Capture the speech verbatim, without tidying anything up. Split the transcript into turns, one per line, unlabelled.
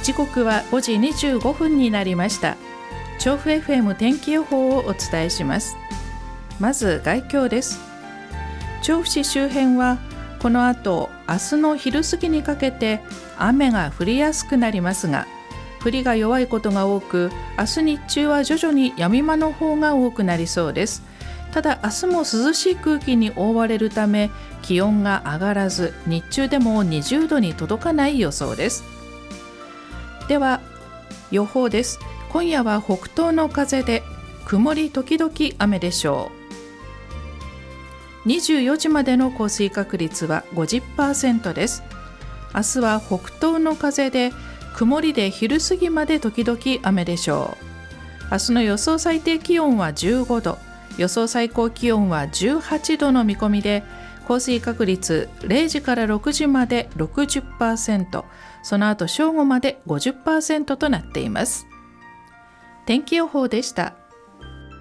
時刻はごじにじゅうごふんになりました。調布 エフエム 天気予報をお伝えします。まず概況です。調布市周辺はこの後明日の昼過ぎにかけて雨が降りやすくなりますが、降りが弱いことが多く、明日日中は徐々に止み間の方が多くなりそうです。ただ明日も涼しい空気に覆われるため気温が上がらず、日中でもにじゅうどに届かない予想です。では予報です。今夜は北東の風で曇り時々雨でしょう。にじゅうよじまでの降水確率は ごじゅっパーセント です。明日は北東の風で曇りで昼過ぎまで時々雨でしょう。明日の予想最低気温はじゅうごど、予想最高気温はじゅうはちどの見込みで、降水確率れいじからろくじまで ろくじゅっパーセント、その後正午まで ごじゅっパーセント となっています。天気予報でした。